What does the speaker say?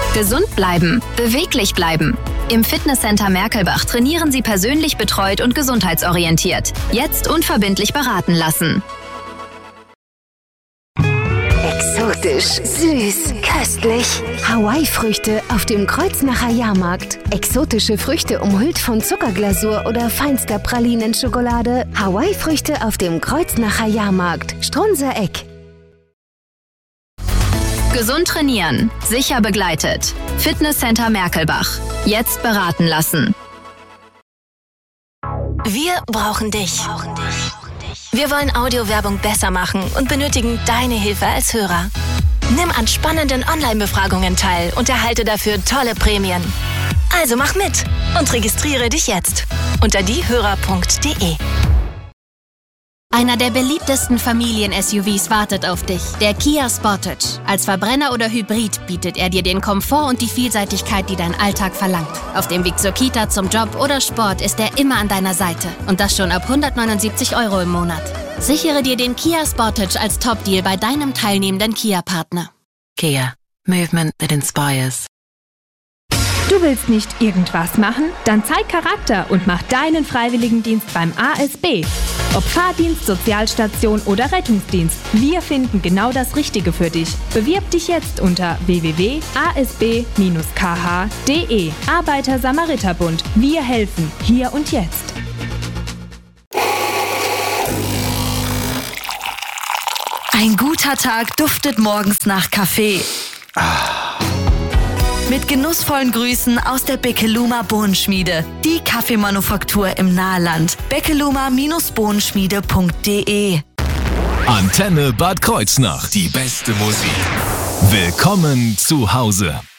Gesund bleiben, beweglich bleiben. Im Fitnesscenter Merkelbach trainieren Sie persönlich betreut und gesundheitsorientiert. Jetzt unverbindlich beraten lassen. Exotisch, süß, köstlich. Hawaii-Früchte auf dem Kreuznacher Jahrmarkt. Exotische Früchte umhüllt von Zuckerglasur oder feinster Pralinenschokolade. Hawaii-Früchte auf dem Kreuznacher Jahrmarkt. Strunzer Eck. Gesund trainieren, sicher begleitet. Fitnesscenter Merkelbach. Jetzt beraten lassen. Wir brauchen dich. Wir wollen Audiowerbung besser machen und benötigen deine Hilfe als Hörer. Nimm an spannenden Online-Befragungen teil und erhalte dafür tolle Prämien. Also mach mit und registriere dich jetzt unter diehörer.de. Einer der beliebtesten Familien-SUVs wartet auf dich, der Kia Sportage. Als Verbrenner oder Hybrid bietet er dir den Komfort und die Vielseitigkeit, die dein Alltag verlangt. Auf dem Weg zur Kita, zum Job oder Sport ist er immer an deiner Seite. Und das schon ab 179 € im Monat. Sichere dir den Kia Sportage als Top-Deal bei deinem teilnehmenden Kia-Partner. Kia. Movement that inspires. Du willst nicht irgendwas machen? Dann zeig Charakter und mach deinen Freiwilligendienst beim ASB. Ob Fahrdienst, Sozialstation oder Rettungsdienst, wir finden genau das Richtige für dich. Bewirb dich jetzt unter www.asb-kh.de. Arbeiter-Samariter-Bund. Wir helfen. Hier und jetzt. Ein guter Tag duftet morgens nach Kaffee. Mit genussvollen Grüßen aus der Beckeluma Bohnenschmiede, die Kaffeemanufaktur im Nahland. beckeluma-bohnenschmiede.de. Antenne Bad Kreuznach, die beste Musik. Willkommen zu Hause.